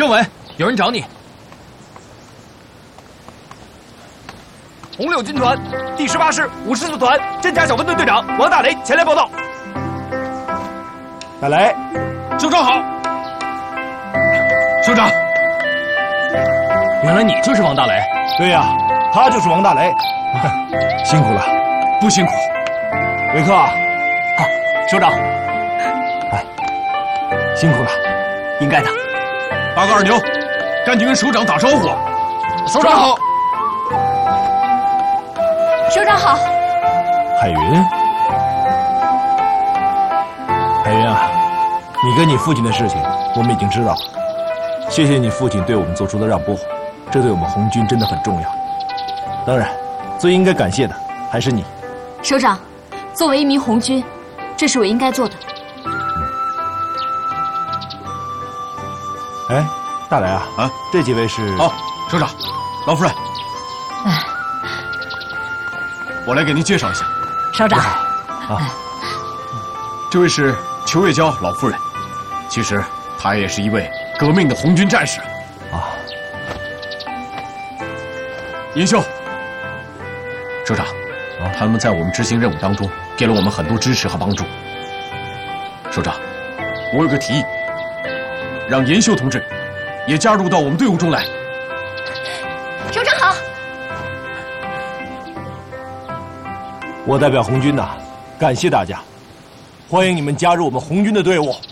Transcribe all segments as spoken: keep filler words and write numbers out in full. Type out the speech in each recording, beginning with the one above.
政委，有人找你。 红六军团第十八师五十四团侦察小分队队长王大雷前来报道。 大雷， 首长好。首长，原来你就是王大雷。 对呀、啊，他就是王大雷。辛苦了， 不辛苦。 维克， 好，首长。 哎，辛苦了， 应该的。 八个二牛，赶紧跟首长打招呼。首长好。 首长好。 海云，海云啊，你跟你父亲的事情我们已经知道了，谢谢你父亲对我们做出的让步，这对我们红军真的很重要。当然，最应该感谢的还是你。 首长，作为一名红军，这是我应该做的。 哎，大雷啊， 啊， 这几位是？ 好，首长，老夫人， 哎， 我来给您介绍一下。 首长， 啊， 这位是裘月娇老夫人，其实她也是一位革命的红军战士。 啊， 银秀，首长，啊，他们在我们执行任务当中给了我们很多支持和帮助。首长，我有个提议，让银秀同志也加入到我们队伍中来。 首长好。 我代表红军呐，感谢大家，欢迎你们加入我们红军的队伍。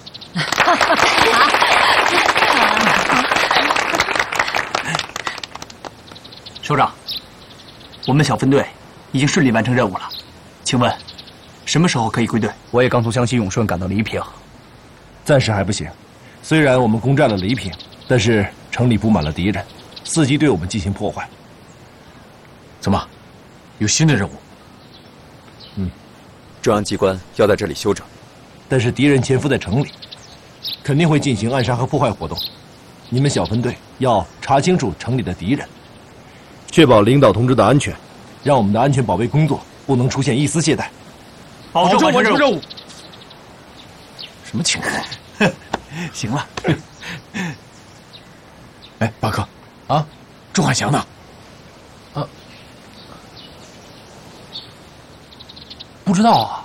首长，我们小分队已经顺利完成任务了，请问什么时候可以归队？我也刚从湘西永顺赶到黎平， 暂时还不行。虽然我们攻占了黎平，但是城里布满了敌人，伺机对我们进行破坏。 怎么，有新的任务？ 嗯， 中央机关要在这里休整， 但是敌人潜伏在城里，肯定会进行暗杀和破坏活动。你们小分队要查清楚城里的敌人，确保领导同志的安全，让我们的安全保卫工作不能出现一丝懈怠。 保证完成任务。 什么情况？ 行了。 哎，八哥，啊，周汉祥呢？ 不知道啊。